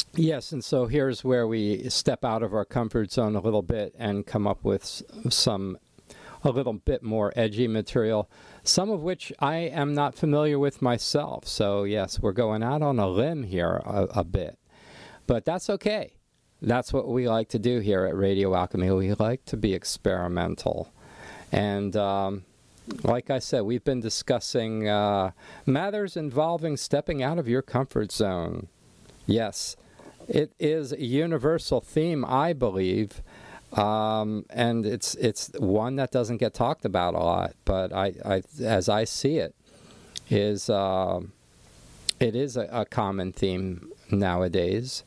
Yes, and so here's where we step out of our comfort zone a little bit and come up with a little bit more edgy material, some of which I am not familiar with myself. So yes, we're going out on a limb here a bit, but that's okay. That's what we like to do here at Radio Alchemy. We like to be experimental. And like I said, we've been discussing matters involving stepping out of your comfort zone. Yes, it is a universal theme, I believe, and it's one that doesn't get talked about a lot. But I as I see it, is it is a common theme nowadays.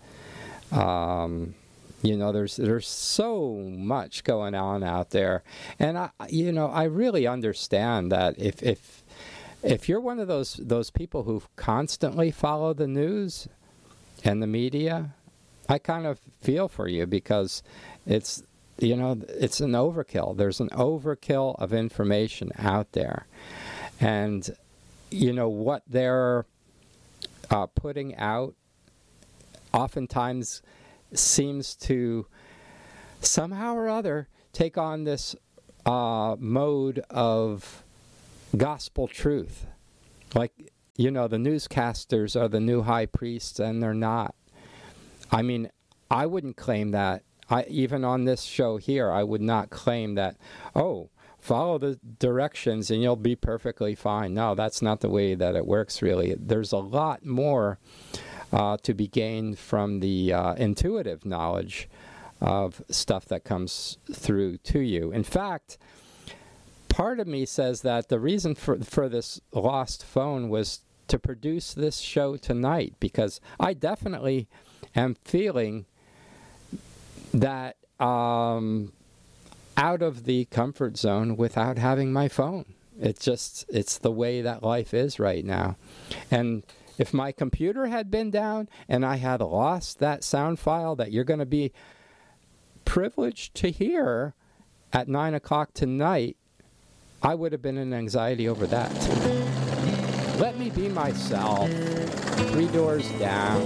There's so much going on out there, and I really understand that if you're one of those people who constantly follow the news and the media, I kind of feel for you, because it's an overkill. There's an overkill of information out there, and what they're putting out oftentimes seems to somehow or other take on this mode of gospel truth. Like, the newscasters are the new high priests, and they're not. I mean, I wouldn't claim that. Even on this show here, I would not claim that, follow the directions and you'll be perfectly fine. No, that's not the way that it works, really. There's a lot more to be gained from the intuitive knowledge of stuff that comes through to you. In fact, part of me says that the reason for this lost phone was to produce this show tonight, because I definitely am feeling that out of the comfort zone without having my phone. It's the way that life is right now. And if my computer had been down and I had lost that sound file that you're going to be privileged to hear at 9 o'clock tonight, I would have been in anxiety over that too. Let me be myself. 3 Doors Down.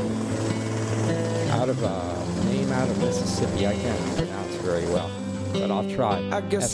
Out of a name out of Mississippi. I can't pronounce very well, but I'll try. I guess